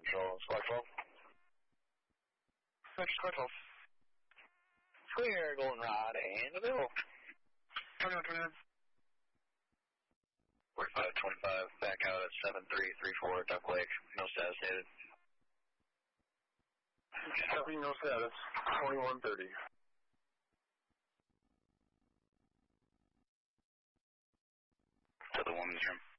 Control, Squad 12. Squad 12. Clear, Goldenrod, and the middle. 29. 4525, back out at 7334 Duck Lake. No status stated. Copy, no status. 2130. To the woman's room.